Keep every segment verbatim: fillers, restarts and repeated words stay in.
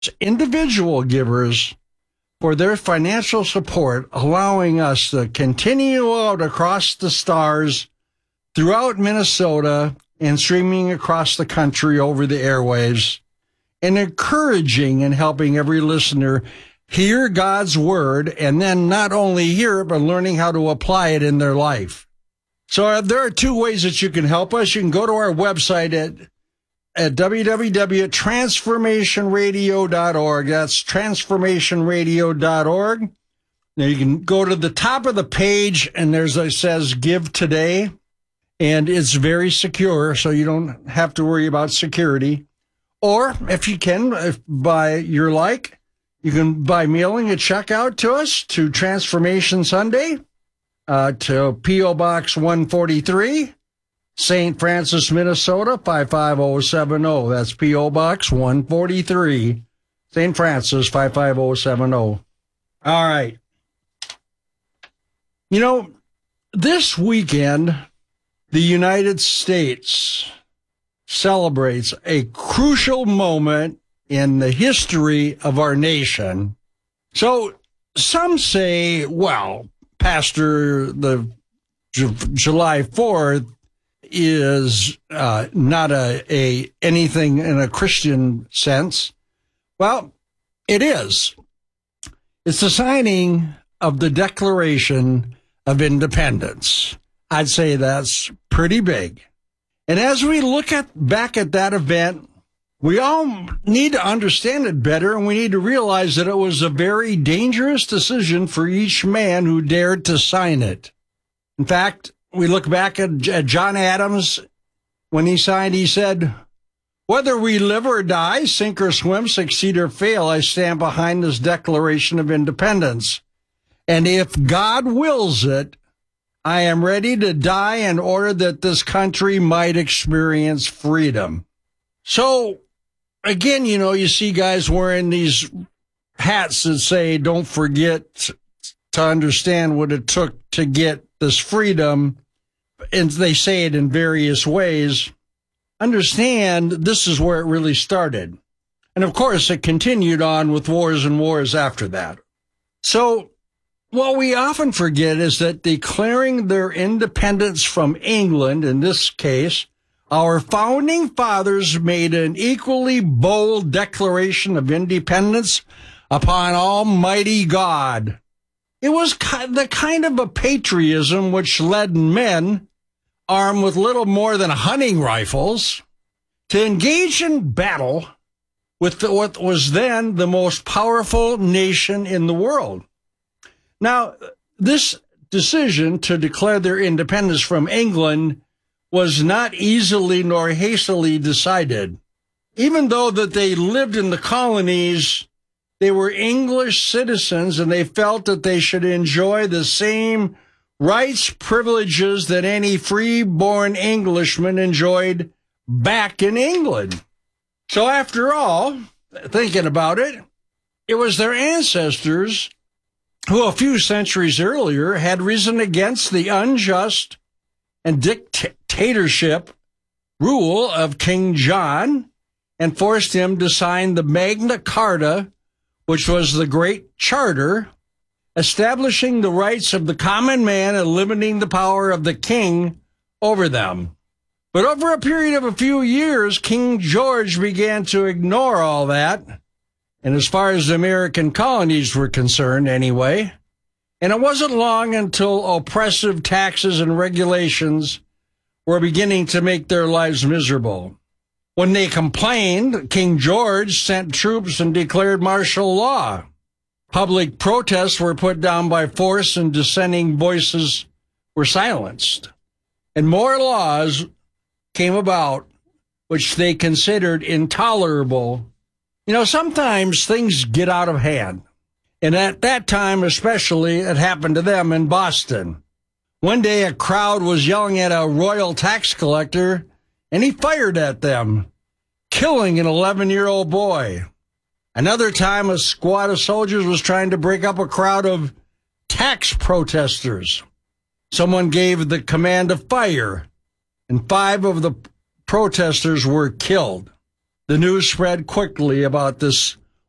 individual givers for their financial support, allowing us to continue out across the stars throughout Minnesota and streaming across the country over the airwaves, and encouraging and helping every listener hear God's word, and then not only hear it, but learning how to apply it in their life. So uh, there are two ways that you can help us. You can go to our website at at w w w dot transformation radio dot org. That's transformation radio dot org. Now you can go to the top of the page, and there's it says Give Today, and it's very secure, so you don't have to worry about security. Or if you can, if by your like, you can by mailing a check out to us to Transformation Sunday, uh, to P O Box one forty-three. Saint Francis, Minnesota, five five zero seven zero. That's P O Box one forty-three, Saint Francis, five five zero seven zero. All right. You know, this weekend, the United States celebrates a crucial moment in the history of our nation. So some say, well, Pastor, the J- July fourth is uh, not a, a anything in a Christian sense. Well, it is. It's the signing of the Declaration of Independence. I'd say that's pretty big. And as we look at back at that event, we all need to understand it better, and we need to realize that it was a very dangerous decision for each man who dared to sign it. In fact, we look back at John Adams. When he signed, he said, "Whether we live or die, sink or swim, succeed or fail, I stand behind this Declaration of Independence. And if God wills it, I am ready to die in order that this country might experience freedom." So, again, you know, you see guys wearing these hats that say, "Don't forget to understand what it took to get this freedom." And they say it in various ways. Understand, this is where it really started. And of course, it continued on with wars and wars after that. So what we often forget is that declaring their independence from England, in this case, our founding fathers made an equally bold declaration of independence upon Almighty God. It was the kind of a patriotism which led men, armed with little more than hunting rifles, to engage in battle with the, what was then the most powerful nation in the world. Now, this decision to declare their independence from England was not easily nor hastily decided. Even though that they lived in the colonies, they were English citizens, and they felt that they should enjoy the same rights, privileges that any free-born Englishman enjoyed back in England. So after all, thinking about it, it was their ancestors who a few centuries earlier had risen against the unjust and dictatorship rule of King John and forced him to sign the Magna Carta, which was the Great Charter, establishing the rights of the common man and limiting the power of the king over them. But over a period of a few years, King George began to ignore all that, and as far as the American colonies were concerned anyway, and it wasn't long until oppressive taxes and regulations were beginning to make their lives miserable. When they complained, King George sent troops and declared martial law. Public protests were put down by force, and dissenting voices were silenced. And more laws came about which they considered intolerable. You know, sometimes things get out of hand. And at that time especially, it happened to them in Boston. One day a crowd was yelling at a royal tax collector, and he fired at them, killing an eleven-year-old boy. Another time, a squad of soldiers was trying to break up a crowd of tax protesters. Someone gave the command to fire, and five of the protesters were killed. The news spread quickly about this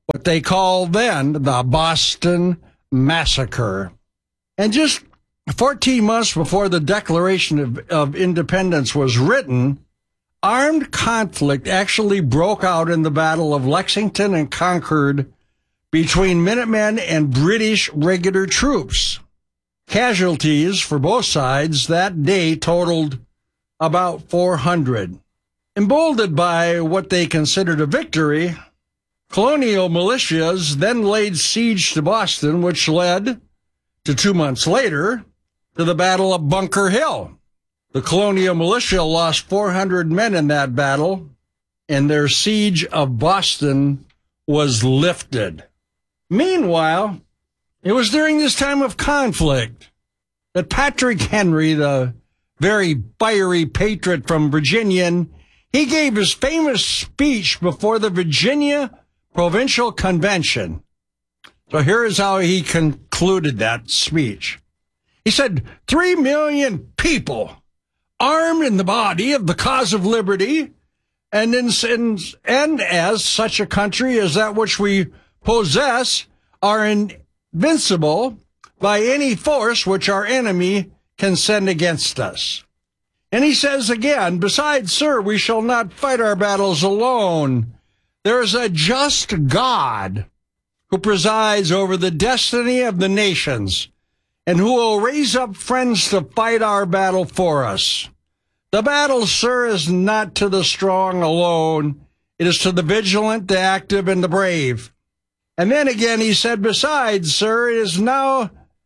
what they called then the Boston Massacre. And just fourteen months before the Declaration of, of Independence was written, armed conflict actually broke out in the Battle of Lexington and Concord between Minutemen and British regular troops. Casualties for both sides that day totaled about four hundred. Emboldened by what they considered a victory, colonial militias then laid siege to Boston, which led to two months later to the Battle of Bunker Hill. The colonial militia lost four hundred men in that battle, and their siege of Boston was lifted. Meanwhile, it was during this time of conflict that Patrick Henry, the very fiery patriot from Virginia, he gave his famous speech before the Virginia Provincial Convention. So here is how he concluded that speech. He said, three million people armed in the body of the cause of liberty, and, in, in, and as such a country as that which we possess, are invincible by any force which our enemy can send against us. And he says again, besides, sir, we shall not fight our battles alone. There is a just God who presides over the destiny of the nations and who will raise up friends to fight our battle for us. The battle, sir, is not to the strong alone. It is to the vigilant, the active, and the brave. And then again he said, besides, sir, it is now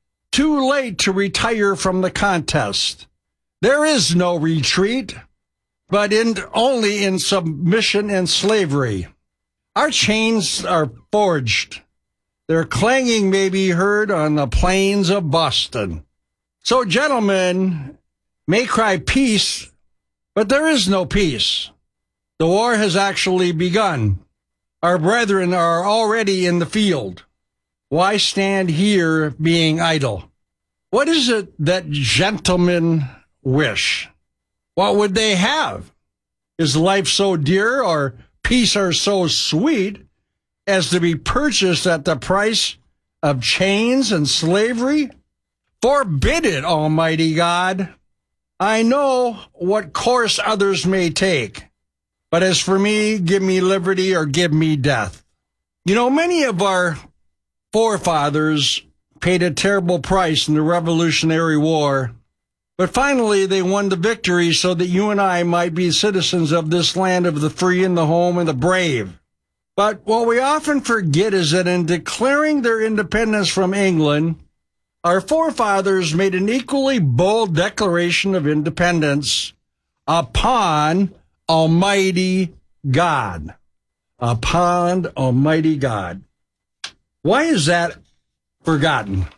too late to retire from the contest. There is no retreat, but in, only in submission and slavery. Our chains are forged. Their clanging may be heard on the plains of Boston. So, gentlemen, may cry peace, but there is no peace. The war has actually begun. Our brethren are already in the field. Why stand here being idle? What is it that gentlemen wish? What would they have? Is life so dear or peace are so sweet as to be purchased at the price of chains and slavery? Forbid it, Almighty God. I know what course others may take, but as for me, give me liberty or give me death. You know, many of our forefathers paid a terrible price in the Revolutionary War, but finally they won the victory so that you and I might be citizens of this land of the free and the home and the brave. But what we often forget is that in declaring their independence from England, our forefathers made an equally bold declaration of independence upon Almighty God. Upon Almighty God. Why is that forgotten?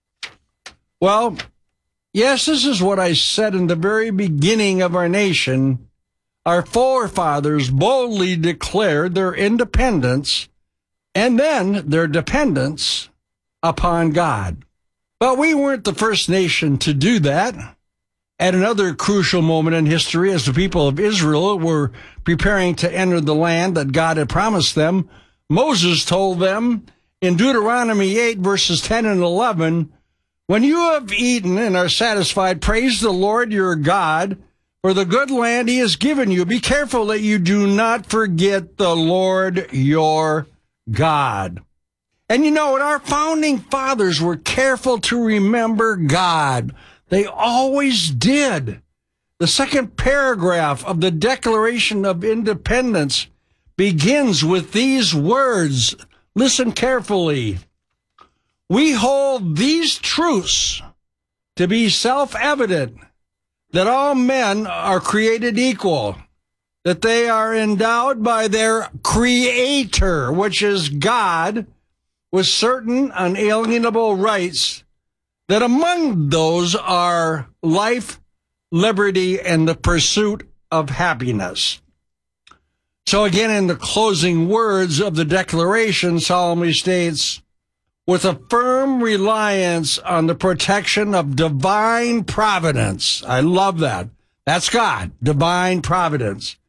Well, yes, this is what I said in the very beginning of our nation. Our forefathers boldly declared their independence and then their dependence upon God. But we weren't the first nation to do that. At another crucial moment in history, as the people of Israel were preparing to enter the land that God had promised them, Moses told them in Deuteronomy eight, verses ten and eleven, when you have eaten and are satisfied, praise the Lord your God for the good land he has given you. Be careful that you do not forget the Lord your God. And you know what? Our founding fathers were careful to remember God. They always did. The second paragraph of the Declaration of Independence begins with these words. Listen carefully. We hold these truths to be self-evident, that all men are created equal, that they are endowed by their Creator, which is God, with certain unalienable rights, that among those are life, liberty, and the pursuit of happiness. So again, in the closing words of the Declaration, solemnly states, with a firm reliance on the protection of divine providence. I love that. That's God, divine providence.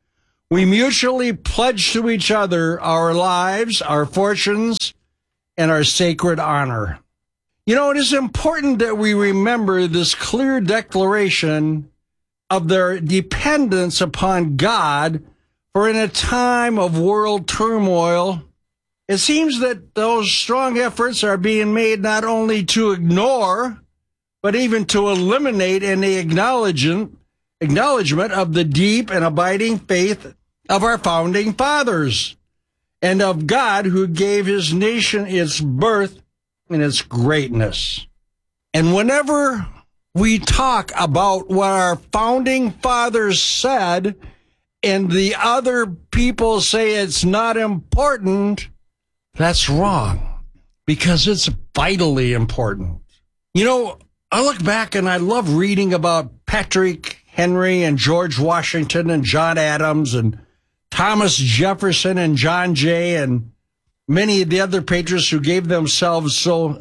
We mutually pledge to each other our lives, our fortunes, and our sacred honor. You know, it is important that we remember this clear declaration of their dependence upon God, for in a time of world turmoil, it seems that those strong efforts are being made not only to ignore, but even to eliminate any acknowledgement, acknowledgement of the deep and abiding faith of our founding fathers and of God who gave his nation its birth and its greatness. And whenever we talk about what our founding fathers said and the other people say it's not important, that's wrong, because it's vitally important. You know, I look back and I love reading about Patrick Henry and George Washington and John Adams and Thomas Jefferson and John Jay and many of the other patriots who gave themselves so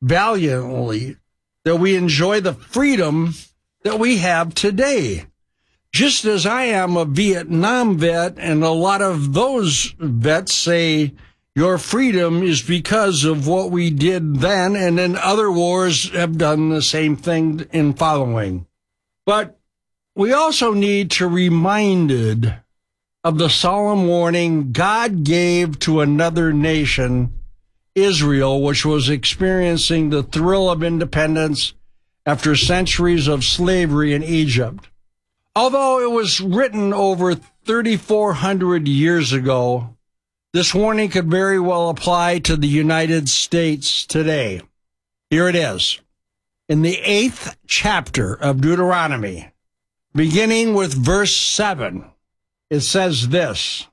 valiantly that we enjoy the freedom that we have today. Just as I am a Vietnam vet, and a lot of those vets say your freedom is because of what we did then, and then other wars have done the same thing in following. But we also need to be reminded of the solemn warning God gave to another nation, Israel, which was experiencing the thrill of independence after centuries of slavery in Egypt. Although it was written over thirty-four hundred years ago, this warning could very well apply to the United States today. Here it is. In the eighth chapter of Deuteronomy, beginning with verse seven, it says this: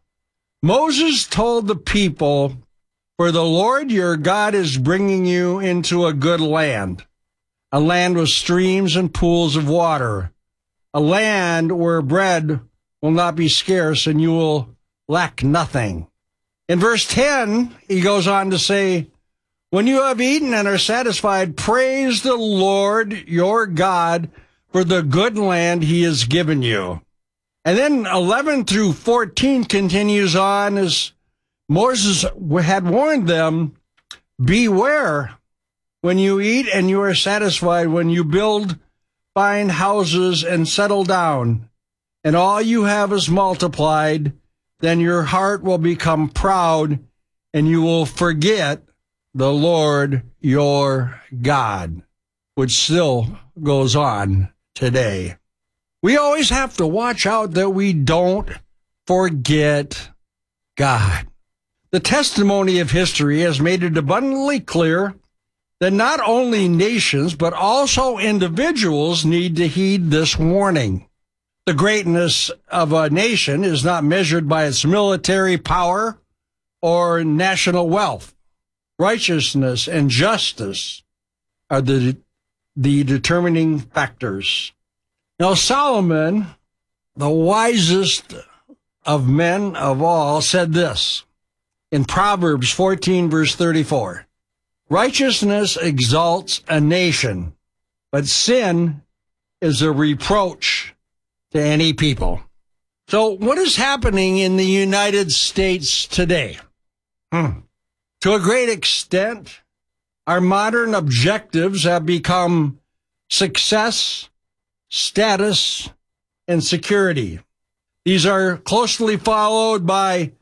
Moses told the people, "For the Lord your God is bringing you into a good land, a land with streams and pools of water, a land where bread will not be scarce and you will lack nothing." In verse ten, he goes on to say, "When you have eaten and are satisfied, praise the Lord your God for the good land he has given you." And then eleven through fourteen continues on as Moses had warned them, "Beware when you eat and you are satisfied, when you build fine houses and settle down, and all you have is multiplied, then your heart will become proud, and you will forget the Lord your God," which still goes on today. We always have to watch out that we don't forget God. The testimony of history has made it abundantly clear that not only nations, but also individuals need to heed this warning. The greatness of a nation is not measured by its military power or national wealth. Righteousness and justice are the, the determining factors. Now, Solomon, the wisest of men of all, said this in Proverbs fourteen, verse thirty-four. "Righteousness exalts a nation, but sin is a reproach to any people." So what is happening in the United States today? Hmm. To a great extent, our modern objectives have become success, status, and security. These are closely followed by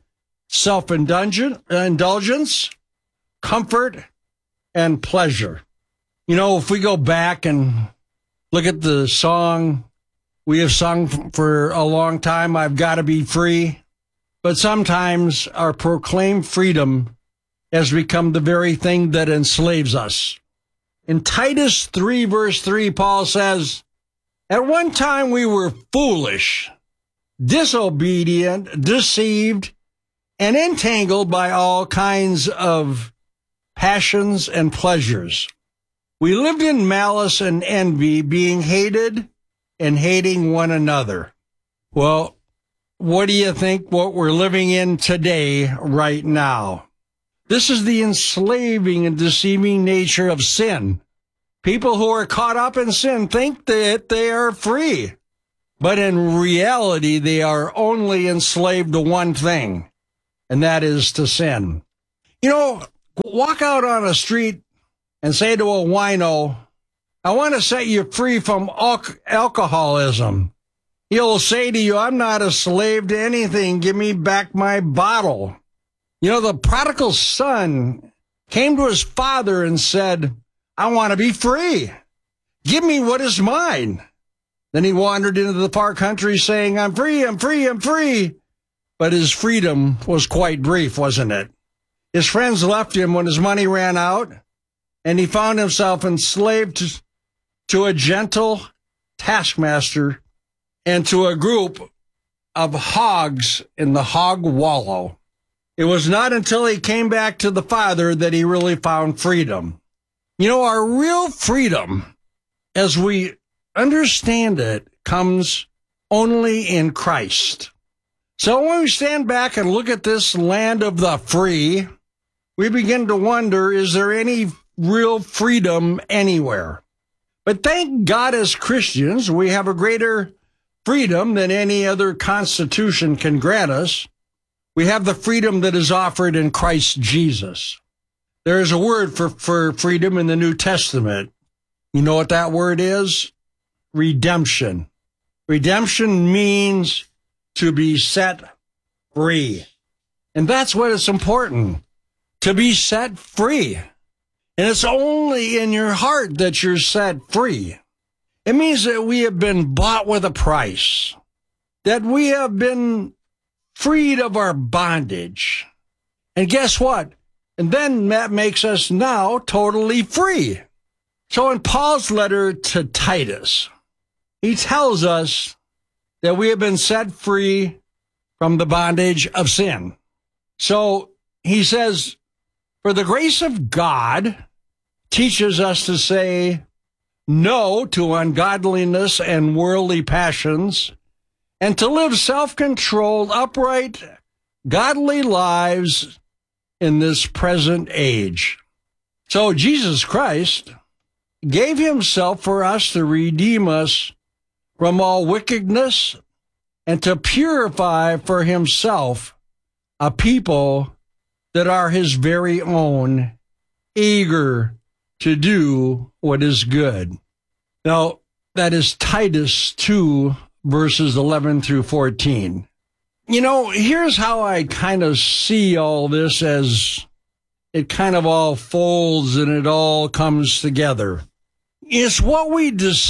self-indulgence, comfort, and pleasure. You know, if we go back and look at the song we have sung for a long time, "I've Got to Be Free," but sometimes our proclaimed freedom has become the very thing that enslaves us. In Titus three, verse three, Paul says, "At one time we were foolish, disobedient, deceived, and entangled by all kinds of passions and pleasures. We lived in malice and envy, being hated and hating one another." Well, what do you think what we're living in today, right now? This is the enslaving and deceiving nature of sin. People who are caught up in sin think that they are free. but in reality, they are only enslaved to one thing, and that is to sin. You know, walk out on a street and say to a wino, I want to set you free from al- alcoholism. He'll say to you, I'm not a slave to anything. Give me back my bottle. You know, the prodigal son came to his father and said, I want to be free. Give me what is mine. Then he wandered into the far country saying, I'm free, I'm free, I'm free. But his freedom was quite brief, wasn't it? His friends left him when his money ran out, and he found himself enslaved to, to a gentle taskmaster and to a group of hogs in the hog wallow. It was not until he came back to the Father that he really found freedom. You know, our real freedom, as we understand it, comes only in Christ. So when we stand back and look at this land of the free, we begin to wonder, is there any real freedom anywhere? But thank God as Christians, we have a greater freedom than any other constitution can grant us. We have the freedom that is offered in Christ Jesus. There is a word for, for freedom in the New Testament. You know what that word is? Redemption. Redemption means to be set free. And that's what is important, to be set free. And it's only in your heart that you're set free. It means that we have been bought with a price, that we have been freed of our bondage. And guess what? And then that makes us now totally free. So in Paul's letter to Titus, he tells us that we have been set free from the bondage of sin. So he says, for the grace of God teaches us to say no to ungodliness and worldly passions, and to live self-controlled, upright, godly lives in this present age. So Jesus Christ gave himself for us to redeem us from all wickedness and to purify for himself a people that are his very own, eager to do what is good. Now, that is Titus two, verses eleven through fourteen. You know, here's how I kind of see all this as it kind of all folds and it all comes together. It's what we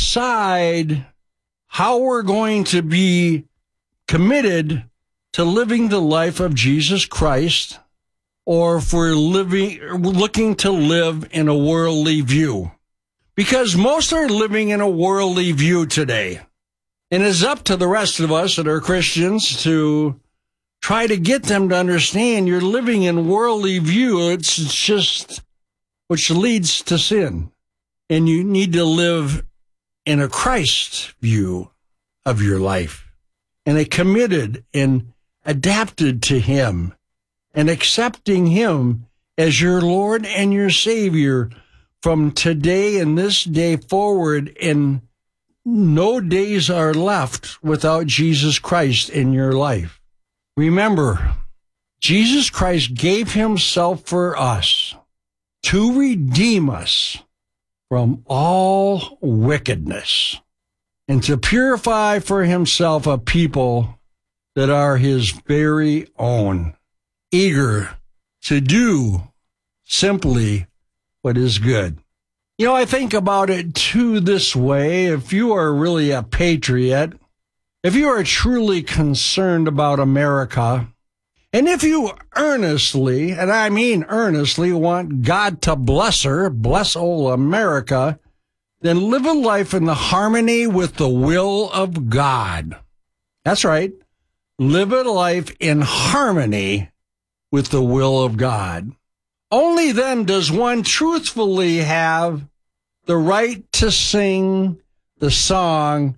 decide how we're going to be committed to living the life of Jesus Christ, or if we're living, looking to live in a worldly view. Because most are living in a worldly view today. And it's up to the rest of us that are Christians to try to get them to understand you're living in worldly view. It's just, which leads to sin. And you need to live in a Christ view of your life. And a committed and adapted to him and accepting him as your Lord and your Savior from today and this day forward, and no days are left without Jesus Christ in your life. Remember, Jesus Christ gave himself for us to redeem us from all wickedness and to purify for himself a people that are his very own, eager to do simply what is good. You know, I think about it too this way. If you are really a patriot, if you are truly concerned about America, and if you earnestly, and I mean earnestly, want God to bless her, bless old America, then live a life in the harmony with the will of God. That's right. Live a life in harmony with the will of God. Only then does one truthfully have the right to sing the song,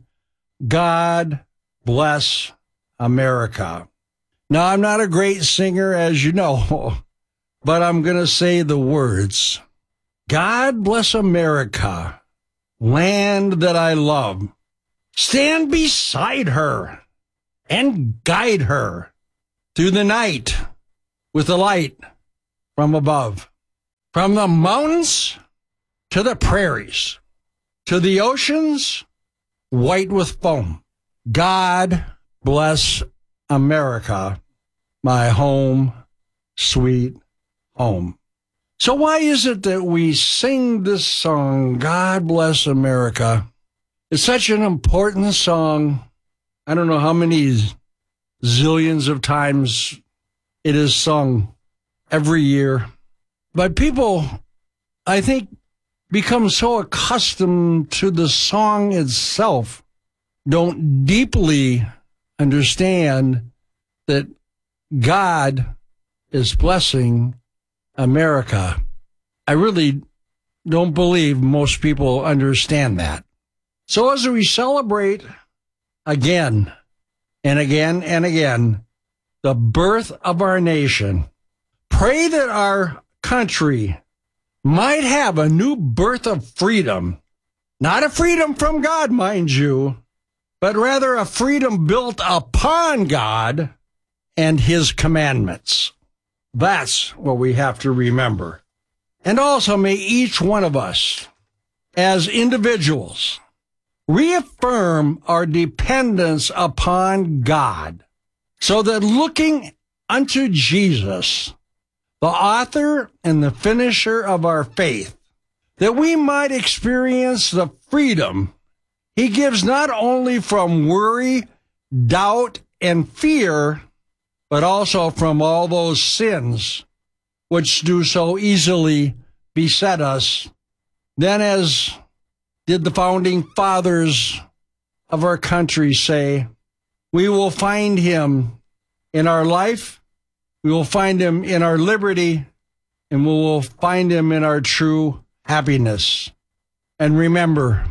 God Bless America. Now, I'm not a great singer, as you know, but I'm going to say the words. God bless America, land that I love, Stand beside her and guide her through the night with the light from above. From the mountains to the prairies, to the oceans white with foam. God bless America, my home, sweet home. So why is it that we sing this song, God Bless America? It's such an important song. I don't know how many zillions of times it is sung every year. But people, I think, become so accustomed to the song itself, don't deeply understand that God is blessing America. I really don't believe most people understand that. So as we celebrate again and again and again the birth of our nation, pray that our country might have a new birth of freedom. Not a freedom from God, mind you, but rather a freedom built upon God and his commandments. That's what we have to remember. And also may each one of us, as individuals, reaffirm our dependence upon God, so that looking unto Jesus, the author and the finisher of our faith, that we might experience the freedom he gives not only from worry, doubt, and fear, but also from all those sins which do so easily beset us. Then, as did the founding fathers of our country say, we will find him in our life, we will find him in our liberty, and we will find him in our true happiness. And remember,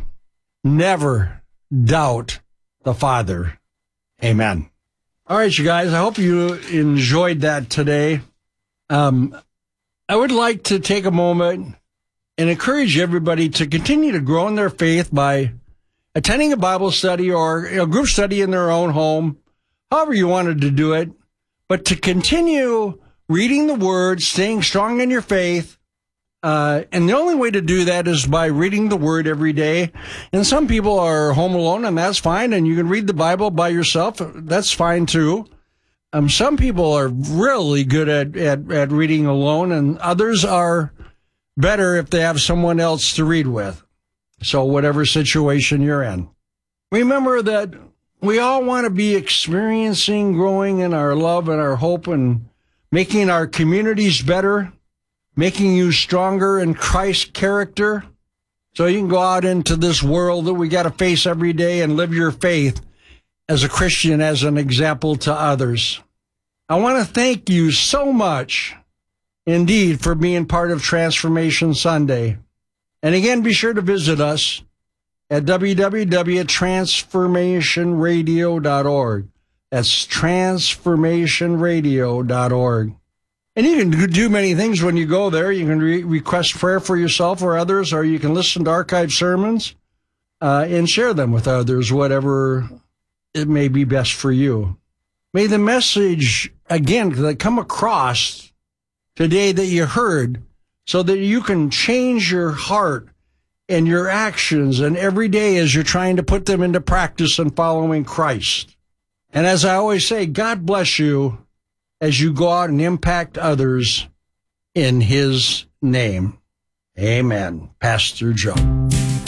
never doubt the Father. Amen. All right, you guys, I hope you enjoyed that today. Um, I would like to take a moment and encourage everybody to continue to grow in their faith by attending a Bible study or a group study in their own home, however you wanted to do it, but to continue reading the Word, staying strong in your faith. Uh, and the only way to do that is by reading the Word every day. And some people are home alone, and that's fine. And you can read the Bible by yourself. That's fine, too. Um, some people are really good at, at, at reading alone, and others are better if they have someone else to read with. So whatever situation you're in. Remember that we all want to be experiencing, growing in our love and our hope and making our communities better, making you stronger in Christ's character, so you can go out into this world that we got to face every day and live your faith as a Christian, as an example to others. I want to thank you so much indeed for being part of Transformation Sunday. And again, be sure to visit us at w w w dot transformation radio dot org. That's transformation radio dot org. And you can do many things when you go there. You can re- request prayer for yourself or others, or you can listen to archived sermons uh, and share them with others, whatever it may be best for you. May the message, again, that come across today that you heard, so that you can change your heart and your actions and every day as you're trying to put them into practice and following Christ. And as I always say, God bless you as you go out and impact others in his name. Amen. Pastor Joe.